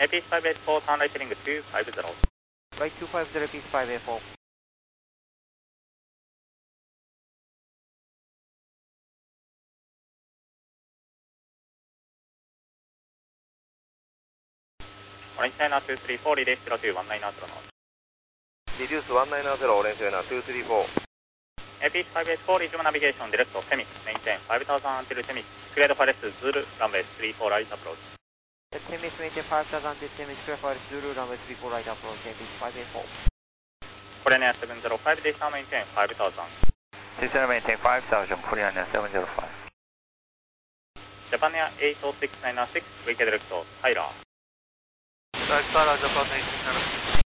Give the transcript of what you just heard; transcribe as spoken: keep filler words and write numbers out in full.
A P five eight four, turn right heading two five zero. Right two five zero, P five eight four. Orange China two three four, release zero two one nine zero north. Reduce one nine zero, Orange China two three four. A P five eight four, resume navigation, direct to Semix, maintain five thousand until Semix, clear for rest, Zulu, runway three four right approach. Semix, maintain five thousand until Semix, clear for rest, Zulu, runway three four right approach, A P five eight four. Korean Air seven zero five, this time maintain five thousand. This time maintain five thousand, Korean Air seven zero five. Japan Air eight oh six nine six, we get direct to Tyler. Tyler, Japan eight six nine six.